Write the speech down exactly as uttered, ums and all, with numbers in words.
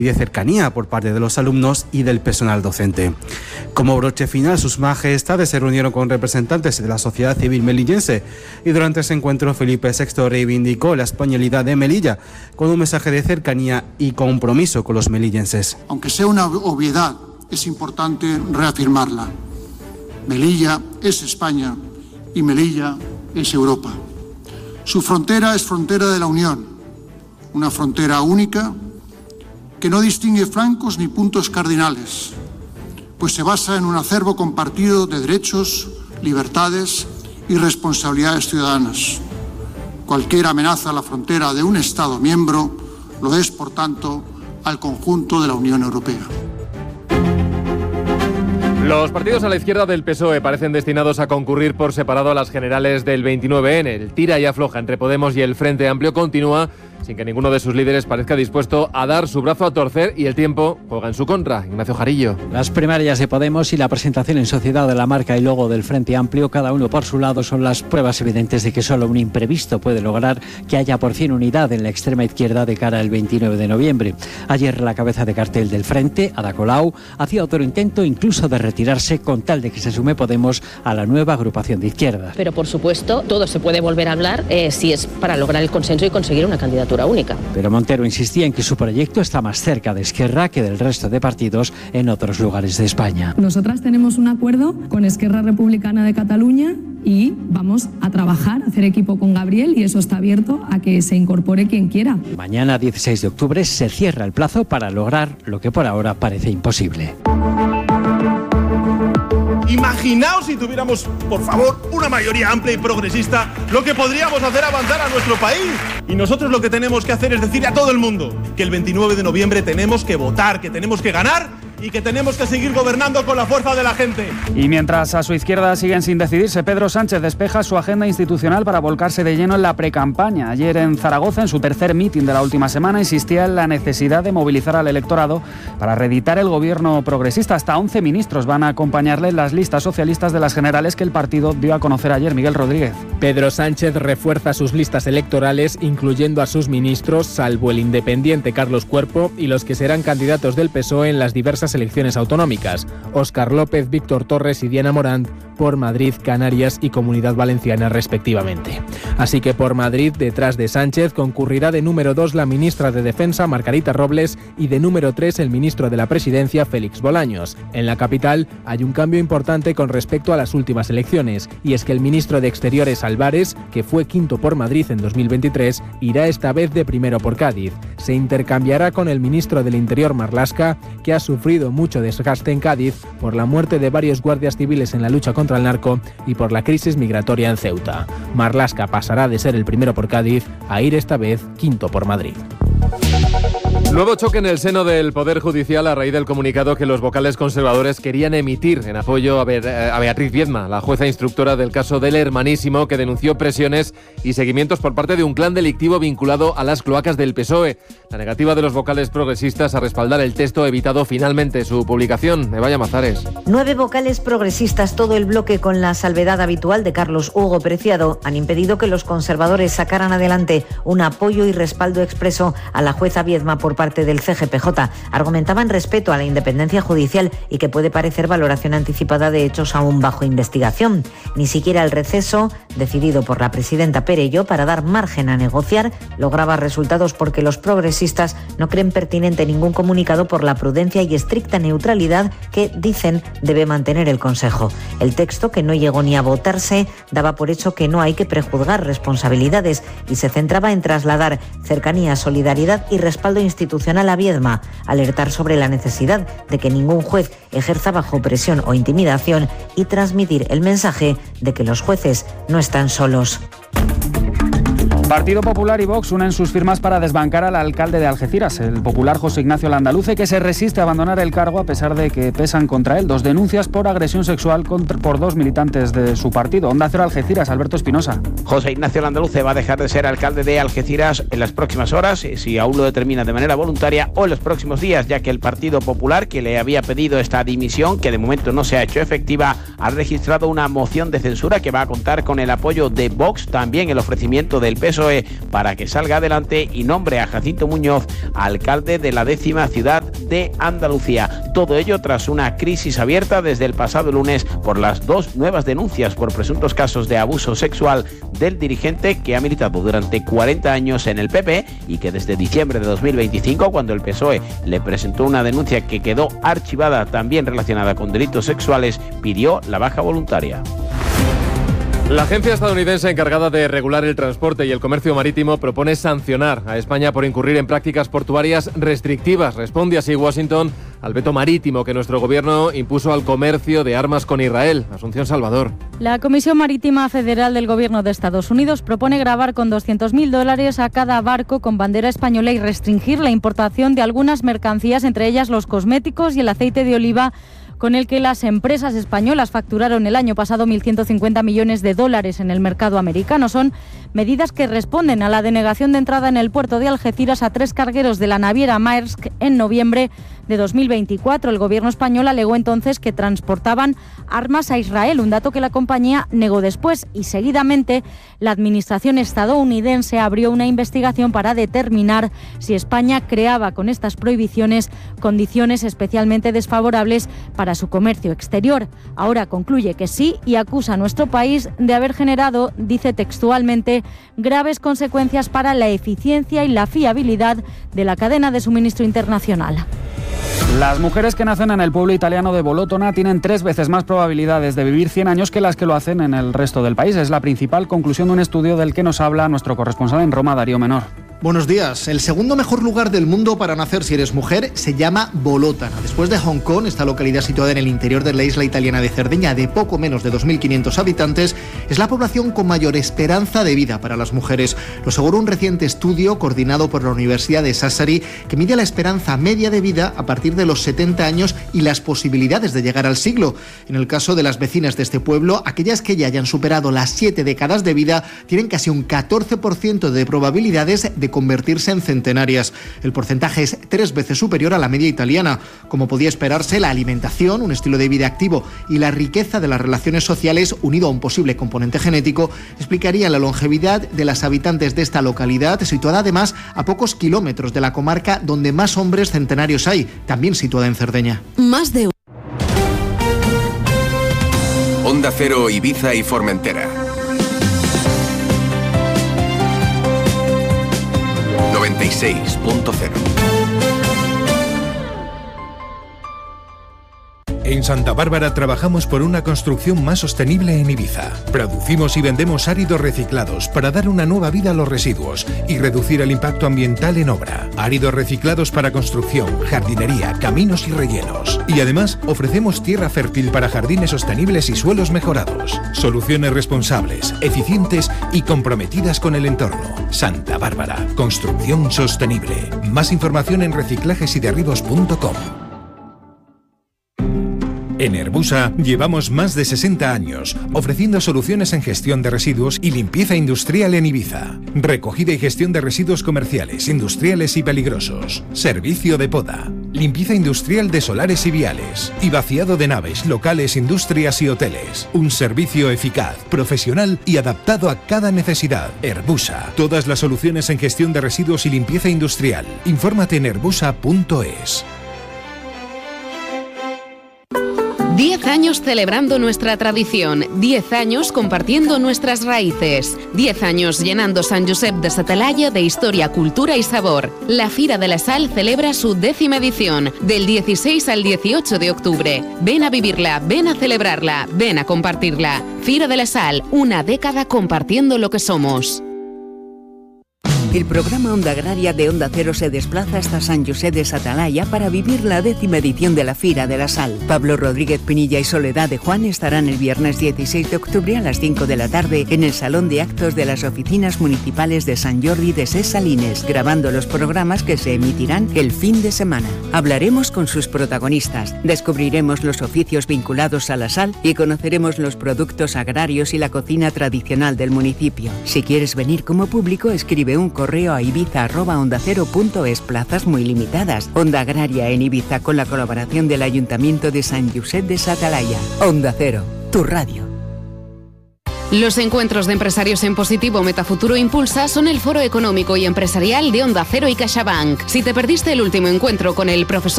y de cercanía por parte de los alumnos y del personal docente. Como broche final, sus majestades se reunieron con representantes de la sociedad civil melillense y durante ese encuentro Felipe sexto reivindicó la españolidad de Melilla con un mensaje de cercanía y compromiso con los melillenses. Aunque sea una obviedad, es importante reafirmarla. Melilla es España y Melilla es Europa. Su frontera es frontera de la Unión, una frontera única que no distingue flancos ni puntos cardinales, pues se basa en un acervo compartido de derechos, libertades y responsabilidades ciudadanas. Cualquier amenaza a la frontera de un Estado miembro lo es, por tanto, al conjunto de la Unión Europea. Los partidos a la izquierda del P S O E parecen destinados a concurrir por separado a las generales del veintinueve ene. El tira y afloja entre Podemos y el Frente Amplio continúa sin que ninguno de sus líderes parezca dispuesto a dar su brazo a torcer y el tiempo juega en su contra. Ignacio Jarillo. Las primarias de Podemos y la presentación en sociedad de la marca y logo del Frente Amplio, cada uno por su lado, son las pruebas evidentes de que solo un imprevisto puede lograr que haya por fin unidad en la extrema izquierda de cara al veintinueve de noviembre. Ayer la cabeza de cartel del Frente, Ada Colau, hacía otro intento incluso de retirarse con tal de que se sume Podemos a la nueva agrupación de izquierda. Pero por supuesto, todo se puede volver a hablar eh, si es para lograr el consenso y conseguir una candidatura única. Pero Montero insistía en que su proyecto está más cerca de Esquerra que del resto de partidos en otros lugares de España. Nosotras tenemos un acuerdo con Esquerra Republicana de Cataluña y vamos a trabajar, a hacer equipo con Gabriel, y eso está abierto a que se incorpore quien quiera. Mañana, dieciséis de octubre, se cierra el plazo para lograr lo que por ahora parece imposible. Imaginaos si tuviéramos, por favor, una mayoría amplia y progresista, lo que podríamos hacer avanzar a nuestro país. Y nosotros lo que tenemos que hacer es decirle a todo el mundo que el veintinueve de noviembre tenemos que votar, que tenemos que ganar y que tenemos que seguir gobernando con la fuerza de la gente. Y mientras a su izquierda siguen sin decidirse, Pedro Sánchez despeja su agenda institucional para volcarse de lleno en la precampaña. Ayer en Zaragoza, en su tercer mitin de la última semana, insistía en la necesidad de movilizar al electorado para reeditar el gobierno progresista. Hasta once ministros van a acompañarle en las listas socialistas de las generales que el partido dio a conocer ayer. Miguel Rodríguez. Pedro Sánchez refuerza sus listas electorales, incluyendo a sus ministros, salvo el independiente Carlos Cuerpo y los que serán candidatos del P S O E en las diversas elecciones autonómicas: Óscar López, Víctor Torres y Diana Morant, por Madrid, Canarias y Comunidad Valenciana respectivamente. Así que por Madrid, detrás de Sánchez, concurrirá de número dos la ministra de Defensa, Margarita Robles, y de número tres el ministro de la Presidencia, Félix Bolaños. En la capital hay un cambio importante con respecto a las últimas elecciones, y es que el ministro de Exteriores, Álvarez, que fue quinto por Madrid en dos mil veintitrés, irá esta vez de primero por Cádiz. Se intercambiará con el ministro del Interior, Marlaska, que ha sufrido mucho desgaste en Cádiz por la muerte de varios guardias civiles en la lucha contra el narco y por la crisis migratoria en Ceuta. Marlaska pasará de ser el primero por Cádiz a ir esta vez quinto por Madrid. Nuevo choque en el seno del Poder Judicial a raíz del comunicado que los vocales conservadores querían emitir en apoyo a, Be- a Beatriz Viedma, la jueza instructora del caso del Hermanísimo, que denunció presiones y seguimientos por parte de un clan delictivo vinculado a las cloacas del P S O E. La negativa de los vocales progresistas a respaldar el texto ha evitado finalmente su publicación. Eva Llamazares. Nueve vocales progresistas, todo el bloque con la salvedad habitual de Carlos Hugo Preciado, han impedido que los conservadores sacaran adelante un apoyo y respaldo expreso a la jueza Viedma por parte del C G P J. Argumentaban respeto a la independencia judicial y que puede parecer valoración anticipada de hechos aún bajo investigación. Ni siquiera el receso, decidido por la presidenta Perelló para dar margen a negociar, lograba resultados porque los progresistas no creen pertinente ningún comunicado por la prudencia y estricta neutralidad que, dicen, debe mantener el Consejo. El texto, que no llegó ni a votarse, daba por hecho que no hay que prejuzgar responsabilidades y se centraba en trasladar cercanía, solidaridad y respaldo institucional a Viedma, alertar sobre la necesidad de que ningún juez ejerza bajo presión o intimidación y transmitir el mensaje de que los jueces no están solos. Partido Popular y Vox unen sus firmas para desbancar al alcalde de Algeciras, el popular José Ignacio Landaluce, que se resiste a abandonar el cargo a pesar de que pesan contra él dos denuncias por agresión sexual contra, por dos militantes de su partido. Onda Cero Algeciras, Alberto Espinosa. José Ignacio Landaluce va a dejar de ser alcalde de Algeciras en las próximas horas, si aún lo determina de manera voluntaria, o en los próximos días, ya que el Partido Popular, que le había pedido esta dimisión, que de momento no se ha hecho efectiva, ha registrado una moción de censura que va a contar con el apoyo de Vox, también el ofrecimiento del P S O E P S O E para que salga adelante y nombre a Jacinto Muñoz alcalde de la décima ciudad de Andalucía. Todo ello tras una crisis abierta desde el pasado lunes por las dos nuevas denuncias por presuntos casos de abuso sexual del dirigente que ha militado durante cuarenta años en el P P y que desde diciembre de dos mil veinticinco, cuando el P S O E le presentó una denuncia que quedó archivada también relacionada con delitos sexuales, pidió la baja voluntaria. La agencia estadounidense encargada de regular el transporte y el comercio marítimo propone sancionar a España por incurrir en prácticas portuarias restrictivas. Responde así Washington al veto marítimo que nuestro gobierno impuso al comercio de armas con Israel. Asunción Salvador. La Comisión Marítima Federal del Gobierno de Estados Unidos propone gravar con doscientos mil dólares a cada barco con bandera española y restringir la importación de algunas mercancías, entre ellas los cosméticos y el aceite de oliva, con el que las empresas españolas facturaron el año pasado mil ciento cincuenta millones de dólares en el mercado americano. Son medidas que responden a la denegación de entrada en el puerto de Algeciras a tres cargueros de la naviera Maersk en noviembre de dos mil veinticuatro. El gobierno español alegó entonces que transportaban armas a Israel, un dato que la compañía negó después, y seguidamente la administración estadounidense abrió una investigación para determinar si España creaba con estas prohibiciones condiciones especialmente desfavorables para su comercio exterior. Ahora concluye que sí y acusa a nuestro país de haber generado, dice textualmente, graves consecuencias para la eficiencia y la fiabilidad de la cadena de suministro internacional. Las mujeres que nacen en el pueblo italiano de Bolotona tienen tres veces más probabilidades de vivir cien años que las que lo hacen en el resto del país. Es la principal conclusión de un estudio del que nos habla nuestro corresponsal en Roma, Darío Menor. Buenos días. El segundo mejor lugar del mundo para nacer si eres mujer se llama Bolotana. Después de Hong Kong, esta localidad situada en el interior de la isla italiana de Cerdeña, de poco menos de dos mil quinientos habitantes, es la población con mayor esperanza de vida para las mujeres. Lo aseguró un reciente estudio coordinado por la Universidad de Sassari, que mide la esperanza media de vida a partir de los setenta años y las posibilidades de llegar al siglo. En el caso de las vecinas de este pueblo, aquellas que ya hayan superado las siete décadas de vida tienen casi un catorce por ciento de probabilidades de convertirse en centenarias. El porcentaje es tres veces superior a la media italiana. Como podía esperarse, la alimentación, un estilo de vida activo y la riqueza de las relaciones sociales, unido a un posible componente genético, explicarían la longevidad de las habitantes de esta localidad, situada además a pocos kilómetros de la comarca donde más hombres centenarios hay, también situada en Cerdeña. Más de Onda Cero, Ibiza y Formentera. noventa y seis punto cero. En Santa Bárbara trabajamos por una construcción más sostenible en Ibiza. Producimos y vendemos áridos reciclados para dar una nueva vida a los residuos y reducir el impacto ambiental en obra. Áridos reciclados para construcción, jardinería, caminos y rellenos. Y además ofrecemos tierra fértil para jardines sostenibles y suelos mejorados. Soluciones responsables, eficientes y comprometidas con el entorno. Santa Bárbara, construcción sostenible. Más información en reciclajes y derribos punto com. En Herbusa llevamos más de sesenta años ofreciendo soluciones en gestión de residuos y limpieza industrial en Ibiza. Recogida y gestión de residuos comerciales, industriales y peligrosos. Servicio de poda. Limpieza industrial de solares y viales. Y vaciado de naves, locales, industrias y hoteles. Un servicio eficaz, profesional y adaptado a cada necesidad. Herbusa. Todas las soluciones en gestión de residuos y limpieza industrial. Infórmate en herbusa punto es. Diez años celebrando nuestra tradición, diez años compartiendo nuestras raíces, diez años llenando Sant Josep de sa Talaia de historia, cultura y sabor. La Fira de la Sal celebra su décima edición, del dieciséis al dieciocho de octubre. Ven a vivirla, ven a celebrarla, ven a compartirla. Fira de la Sal, una década compartiendo lo que somos. El programa Onda Agraria de Onda Cero se desplaza hasta Sant Josep de sa Talaia para vivir la décima edición de la Fira de la Sal. Pablo Rodríguez Pinilla y Soledad de Juan estarán el viernes dieciséis de octubre a las cinco de la tarde en el Salón de Actos de las Oficinas Municipales de Sant Jordi de Ses Salines, grabando los programas que se emitirán el fin de semana. Hablaremos con sus protagonistas, descubriremos los oficios vinculados a la sal y conoceremos los productos agrarios y la cocina tradicional del municipio. Si quieres venir como público, escribe un correo a ibiza arroba onda cero punto es. Plazas muy limitadas. Onda Agraria en Ibiza con la colaboración del Ayuntamiento de Sant Josep de sa Talaia. Onda Cero, tu radio. Los encuentros de empresarios en positivo Metafuturo Impulsa son el foro económico y empresarial de Onda Cero y CaixaBank. Si te perdiste el último encuentro con el profesor